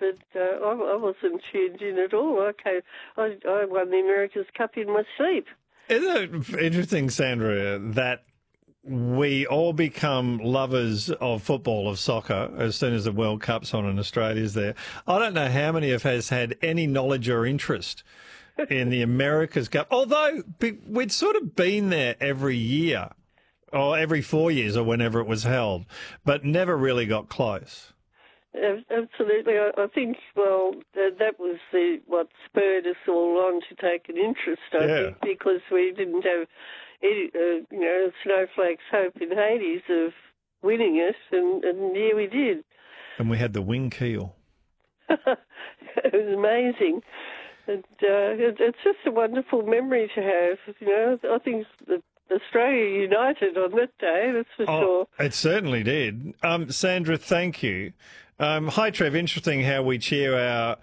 but I wasn't tuned in at all. I won the America's Cup in my sleep. Isn't it interesting, Sandra, that we all become lovers of football, of soccer, as soon as the World Cup's on and Australia's there? I don't know how many of us had any knowledge or interest in the America's Cup, although we'd sort of been there every year, or every 4 years, or whenever it was held, but never really got close. Absolutely. I think, well, that was what spurred us all on to take an interest, I think, because we didn't have any, snowflake's hope in Hades of winning it, and yeah, we did. And we had the wing keel. It was amazing. And it's just a wonderful memory to have. I think Australia united on that day, that's for sure. It certainly did. Sandra, thank you. Hi, Trev. Interesting how we cheer our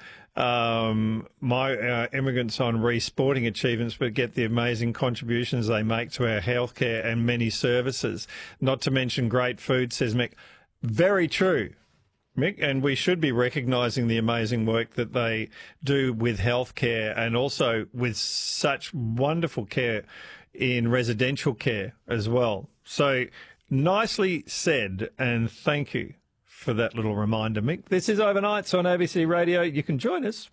immigrants on sporting achievements, but get the amazing contributions they make to our healthcare and many services. Not to mention great food, says Mick. Very true, Mick, and we should be recognising the amazing work that they do with healthcare and also with such wonderful care in residential care as well. So nicely said, and thank you for that little reminder, Mick. This is Overnights on ABC Radio. You can join us